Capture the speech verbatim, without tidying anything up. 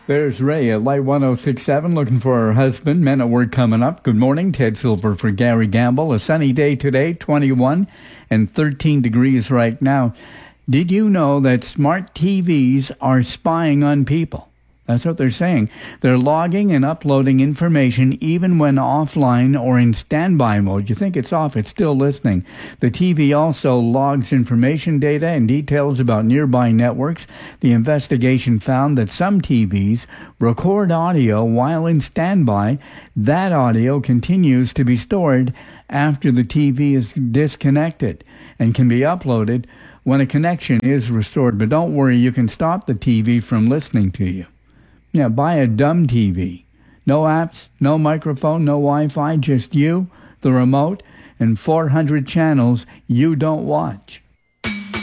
There's Ray at Light one oh six point seven looking for her husband. Men at Work coming up. Good morning. Ted Silver for Gary Gamble. A sunny day today, twenty-one and thirteen degrees right now. Did you know that smart T Vs are spying on people? That's what they're saying. They're logging and uploading information even when offline or in standby mode. You think it's off, it's still listening. The T V also logs information data and details about nearby networks. The investigation found that some T Vs record audio while in standby. That audio continues to be stored after the T V is disconnected and can be uploaded when a connection is restored. But don't worry, you can stop the T V from listening to you. Yeah, buy a dumb T V. No apps, no microphone, no Wi-Fi, just you, the remote, and four hundred channels you don't watch.